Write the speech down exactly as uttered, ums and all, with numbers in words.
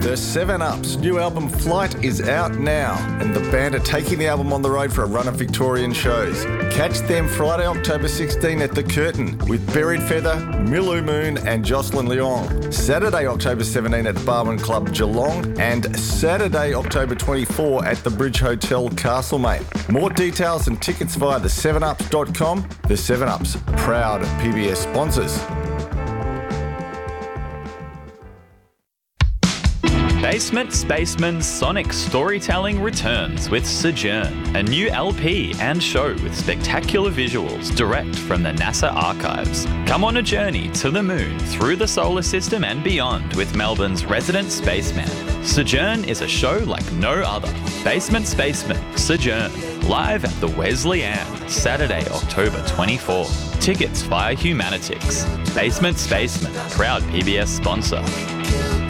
The seven up's new album Flight is out now, and the band are taking the album on the road for a run of Victorian shows. Catch them Friday, October sixteenth at The Curtain with Buried Feather, Milu Moon and Jocelyn Leong. Saturday, October seventeenth at the Barwon Club Geelong, and Saturday, October twenty-fourth at the Bridge Hotel Castlemaine. More details and tickets via the seven ups dot com. The seven ups, proud P B S sponsors. Basement Spaceman's Sonic Storytelling returns with Sojourn, a new L P and show with spectacular visuals direct from the NASA archives. Come on a journey to the moon, through the solar system and beyond with Melbourne's resident spaceman. Sojourn is a show like no other. Basement Spaceman, Sojourn, live at the Wesley Ann, Saturday, October twenty-fourth. Tickets via Humanitix. Basement Spaceman, proud P B S sponsor.